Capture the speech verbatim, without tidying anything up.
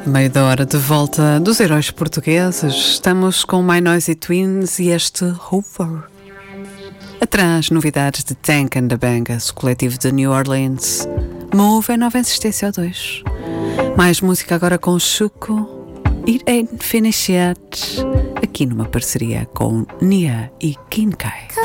Meio da hora de volta dos heróis portugueses. Estamos com My Noisy Twins e este Hoover. Atrás, novidades de Tank and the Bangas, coletivo de New Orleans. Move é nova insistência ao dois. Mais música agora com Chuco. It Ain't Finished Yet. Aqui numa parceria com Nia e Kinkai.